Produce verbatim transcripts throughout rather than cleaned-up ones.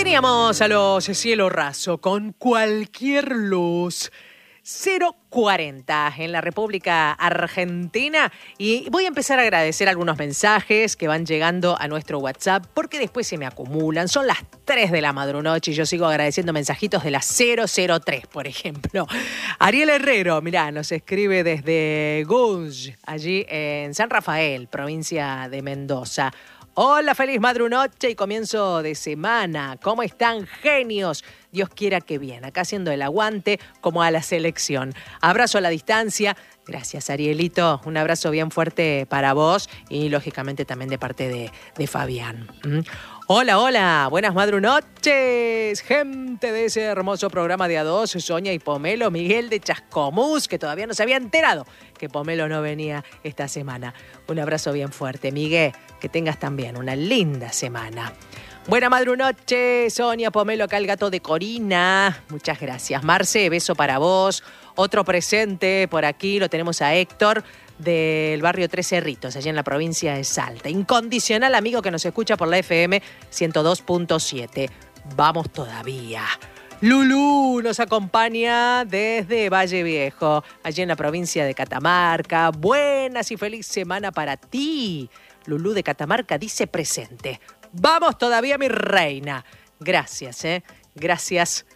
Teníamos a los Cielo Raso con Cualquier Luz. cero cuarenta en la República Argentina, y voy a empezar a agradecer algunos mensajes que van llegando a nuestro WhatsApp porque después se me acumulan. Son las tres de la madrunoche y yo sigo agradeciendo mensajitos de las cero cero tres, por ejemplo. Ariel Herrero, mirá, nos escribe desde Gunj, allí en San Rafael, provincia de Mendoza. Hola, feliz madrunoche y comienzo de semana. ¿Cómo están, genios? Dios quiera que bien. Acá haciendo el aguante como a la selección. Abrazo a la distancia. Gracias, Arielito. Un abrazo bien fuerte para vos y, lógicamente, también de parte de, de Fabián. ¿Mm? Hola, hola. Buenas madrunoches, gente de ese hermoso programa de A dos, Sonia y Pomelo. Miguel de Chascomús, que todavía no se había enterado que Pomelo no venía esta semana. Un abrazo bien fuerte, Miguel. Que tengas también una linda semana. Buena madrunoche, Sonia, Pomelo, acá el gato de Corina. Muchas gracias. Marce, beso para vos. Otro presente por aquí, lo tenemos a Héctor, del barrio Tres Cerritos, allí en la provincia de Salta. Incondicional amigo que nos escucha por la F M ciento dos punto siete. Vamos todavía. Lulú nos acompaña desde Valle Viejo, allí en la provincia de Catamarca. Buenas y feliz semana para ti. Lulú de Catamarca dice presente. Vamos todavía, mi reina. Gracias, ¿eh? Gracias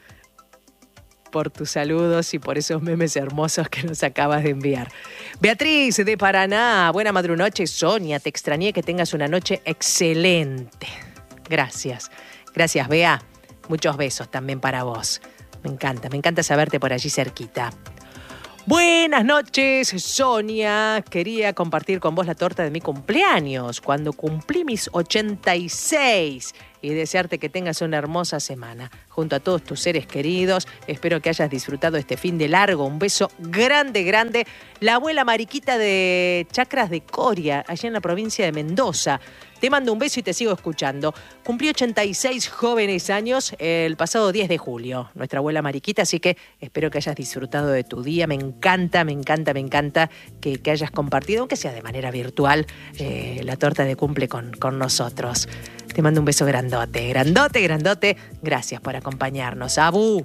por tus saludos y por esos memes hermosos que nos acabas de enviar. Beatriz de Paraná, buena madrunoche. Sonia, te extrañé, que tengas una noche excelente. Gracias. Gracias, Bea. Muchos besos también para vos. Me encanta, me encanta saberte por allí cerquita. Buenas noches, Sonia. Quería compartir con vos la torta de mi cumpleaños, cuando cumplí mis ochenta y seis, y desearte que tengas una hermosa semana junto a todos tus seres queridos. Espero que hayas disfrutado este fin de largo. Un beso grande, grande. La abuela Mariquita de Chacras de Coria, allá en la provincia de Mendoza. Te mando un beso y te sigo escuchando. Cumplí ochenta y seis jóvenes años el pasado diez de julio, nuestra abuela Mariquita, así que espero que hayas disfrutado de tu día. Me encanta, me encanta, me encanta que, que hayas compartido, aunque sea de manera virtual, eh, la torta de cumple con, con nosotros. Te mando un beso grandote, grandote, grandote. Gracias por acompañarnos. Abu.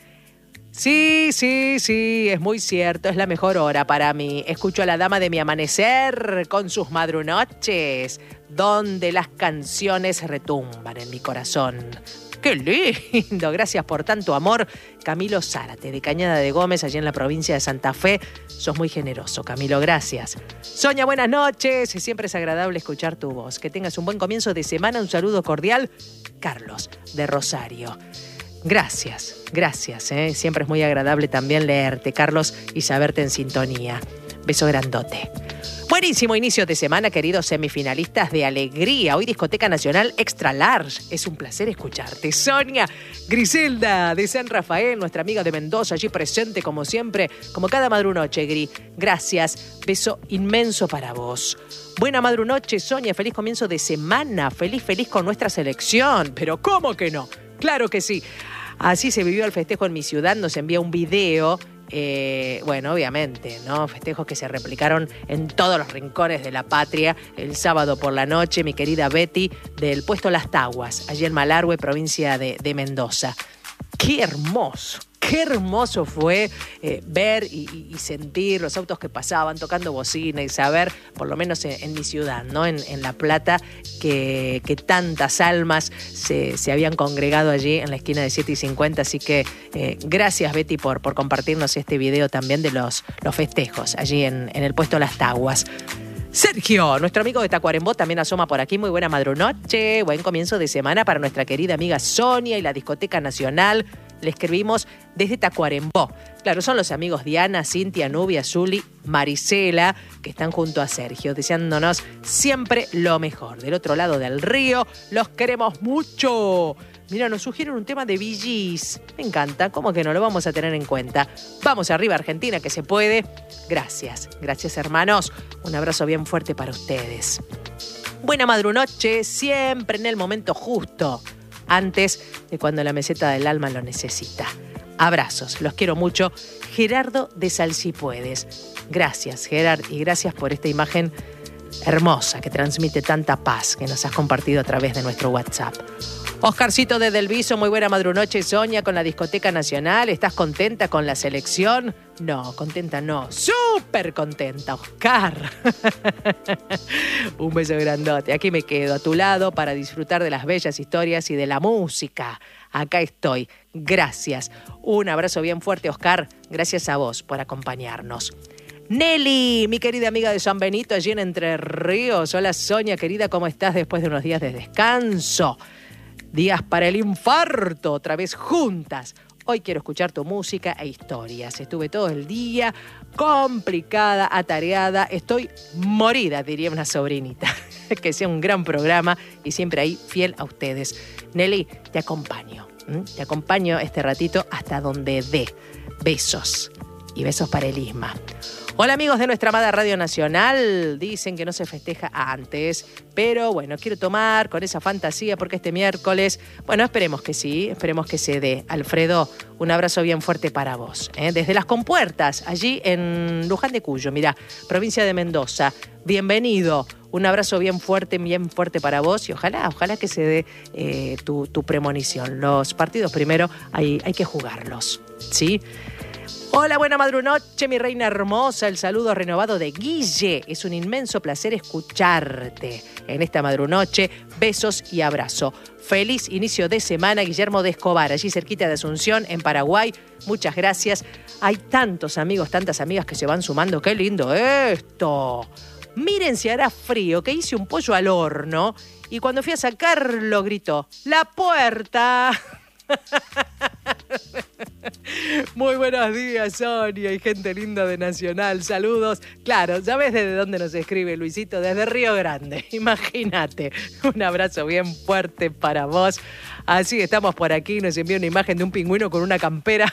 Sí, sí, sí, es muy cierto, es la mejor hora para mí. Escucho a la dama de mi amanecer con sus madrunoches, donde las canciones retumban en mi corazón. ¡Qué lindo! Gracias por tanto amor. Camilo Zárate, de Cañada de Gómez, allí en la provincia de Santa Fe. Sos muy generoso, Camilo, gracias. Sonia, buenas noches. Siempre es agradable escuchar tu voz. Que tengas un buen comienzo de semana. Un saludo cordial. Carlos, de Rosario. Gracias, gracias. ¿eh? Siempre es muy agradable también leerte, Carlos, y saberte en sintonía. Beso grandote. Buenísimo inicio de semana, queridos semifinalistas de Alegría. Hoy Discoteca Nacional Extra Large. Es un placer escucharte. Sonia, Griselda de San Rafael, nuestra amiga de Mendoza, allí presente como siempre, como cada madrunoche, Gri. Gracias. Beso inmenso para vos. Buena madrunoche, Sonia. Feliz comienzo de semana. Feliz, feliz con nuestra selección. Pero ¿cómo que no? Claro que sí. Así se vivió el festejo en mi ciudad. Nos envía un video. Eh, bueno, obviamente, ¿no? Festejos que se replicaron en todos los rincones de la patria. El sábado por la noche, mi querida Betty, del puesto Las Taguas, allí en Malargüe, provincia de, de Mendoza. ¡Qué hermoso! Qué hermoso fue eh, ver y, y sentir los autos que pasaban tocando bocina y saber, por lo menos en, en mi ciudad, ¿no? En, en La Plata, que, que tantas almas se, se habían congregado allí en la esquina de siete y cincuenta. Así que eh, gracias, Betty, por, por compartirnos este video también de los, los festejos allí en, en el puesto Las Taguas. Sergio, nuestro amigo de Tacuarembó, también asoma por aquí. Muy buena madrunoche, buen comienzo de semana para nuestra querida amiga Sonia y la Discoteca Nacional. Le escribimos desde Tacuarembó. Claro, son los amigos Diana, Cintia, Nubia, Zuli, Marisela, que están junto a Sergio, deseándonos siempre lo mejor. Del otro lado del río, los queremos mucho. Mira, nos sugieren un tema de Bee Gees. Me encanta, ¿cómo que no lo vamos a tener en cuenta? Vamos arriba, Argentina, que se puede. Gracias, gracias, hermanos. Un abrazo bien fuerte para ustedes. Buena madrunoche, siempre en el momento justo, antes de cuando la meseta del alma lo necesita. Abrazos, los quiero mucho. Gerardo de Salsipuedes. Gracias, Gerard, y gracias por esta imagen hermosa que transmite tanta paz que nos has compartido a través de nuestro WhatsApp. Oscarcito de Delviso, muy buena madrunoche, Sonia, con la discoteca nacional. ¿Estás contenta con la selección? No, contenta no, súper contenta, Oscar. Un beso grandote. Aquí me quedo a tu lado para disfrutar de las bellas historias y de la música. Acá estoy. Gracias. Un abrazo bien fuerte, Oscar. Gracias a vos por acompañarnos. Nelly, mi querida amiga de San Benito, allí en Entre Ríos. Hola, Sonia, querida, ¿cómo estás después de unos días de descanso? Días para el infarto, otra vez juntas. Hoy quiero escuchar tu música e historias. Estuve todo el día complicada, atareada. Estoy morida, diría una sobrinita. Que sea un gran programa y siempre ahí fiel a ustedes. Nelly, te acompaño. ¿m? Te acompaño este ratito hasta donde dé. Besos. Y besos para el Isma. Hola amigos de nuestra amada Radio Nacional, dicen que no se festeja antes, pero bueno, quiero tomar con esa fantasía porque este miércoles, bueno, esperemos que sí, esperemos que se dé. Alfredo, un abrazo bien fuerte para vos, ¿eh? Desde Las Compuertas, allí en Luján de Cuyo, mirá, provincia de Mendoza, bienvenido, un abrazo bien fuerte, bien fuerte para vos y ojalá, ojalá que se dé eh, tu, tu premonición. Los partidos primero hay, hay que jugarlos, ¿sí? Hola, buena madrunoche, mi reina hermosa. El saludo renovado de Guille. Es un inmenso placer escucharte en esta madrunoche. Besos y abrazo. Feliz inicio de semana, Guillermo de Escobar, allí cerquita de Asunción, en Paraguay. Muchas gracias. Hay tantos amigos, tantas amigas que se van sumando. ¡Qué lindo esto! Miren si hará frío, que hice un pollo al horno y cuando fui a sacarlo gritó, ¡la puerta! Muy buenos días, Sonia y gente linda de Nacional. Saludos. Claro, ya ves desde dónde nos escribe Luisito, desde Río Grande. Imagínate. Un abrazo bien fuerte para vos. Así estamos por aquí. Nos envió una imagen de un pingüino con una campera.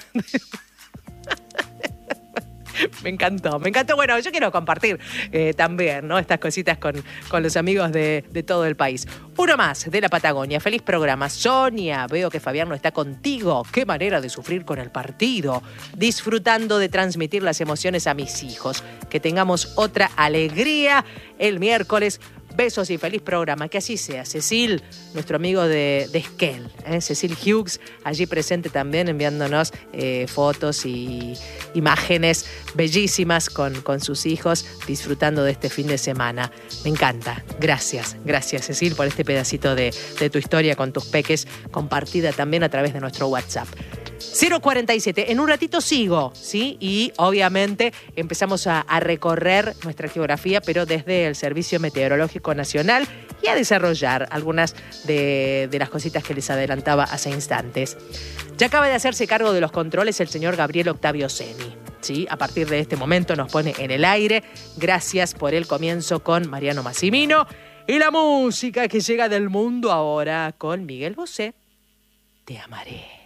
Me encantó, me encantó. Bueno, yo quiero compartir eh, también, ¿no? Estas cositas con, con los amigos de, de todo el país. Uno más de la Patagonia. Feliz programa. Sonia, veo que Fabián no está contigo. Qué manera de sufrir con el partido. Disfrutando de transmitir las emociones a mis hijos. Que tengamos otra alegría el miércoles. Besos y feliz programa. Que así sea. Cecil, nuestro amigo de, de Esquel, ¿eh? Cecil Hughes, allí presente también enviándonos eh, fotos y imágenes bellísimas con, con sus hijos, disfrutando de este fin de semana. Me encanta. Gracias, gracias Cecil por este pedacito de, de tu historia con tus peques, compartida también a través de nuestro WhatsApp. cero cuarenta y siete, en un ratito sigo, ¿sí? Y obviamente empezamos a, a recorrer nuestra geografía, pero desde el Servicio Meteorológico Nacional y a desarrollar algunas de, de las cositas que les adelantaba hace instantes. Ya acaba de hacerse cargo de los controles el señor Gabriel Octavio Seni, ¿sí? A partir de este momento nos pone en el aire. Gracias por el comienzo con Mariano Massimino y la música que llega del mundo ahora con Miguel Bosé. Te amaré.